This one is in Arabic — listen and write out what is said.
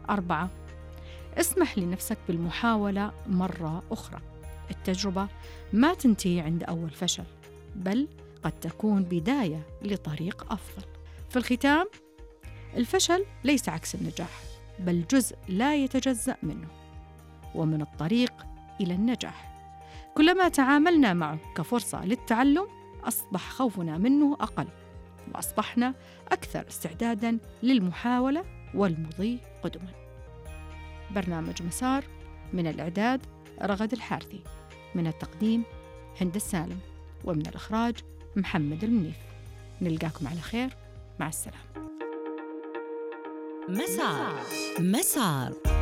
4. اسمح لنفسك بالمحاولة مرة أخرى. التجربة ما تنتهي عند أول فشل، بل قد تكون بداية لطريق أفضل. في الختام، الفشل ليس عكس النجاح، بل جزء لا يتجزأ منه ومن الطريق إلى النجاح. كلما تعاملنا معه كفرصة للتعلم، أصبح خوفنا منه أقل، وأصبحنا أكثر استعداداً للمحاولة والمضي قدماً. برنامج مسار، من الإعداد رغد الحارثي، من التقديم هند السالم، ومن الإخراج محمد المنيف. نلقاكم على خير، مع السلامة. مسار